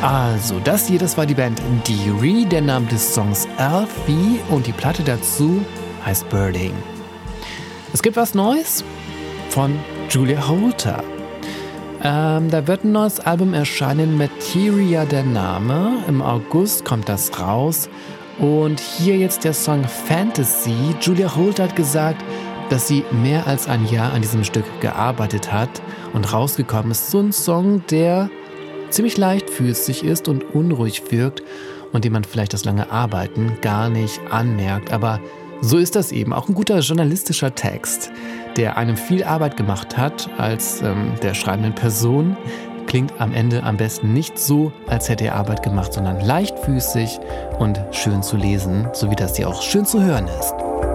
Also, das hier, das war die Band Deary, der Name des Songs Alfie und die Platte dazu heißt Birding. Es gibt was Neues von Julia Holter. Da wird ein neues Album erscheinen, Materia der Name. Im August kommt das raus. Und hier jetzt der Song Fantasy. Julia Holter hat gesagt, dass sie mehr als ein Jahr an diesem Stück gearbeitet hat. Und rausgekommen ist so ein Song, der ziemlich leichtfüßig ist und unruhig wirkt und dem man vielleicht das lange Arbeiten gar nicht anmerkt. Aber so ist das eben. Auch ein guter journalistischer Text, der einem viel Arbeit gemacht hat als der schreibenden Person, klingt am Ende am besten nicht so, als hätte er Arbeit gemacht, sondern leichtfüßig und schön zu lesen, so wie das hier auch schön zu hören ist.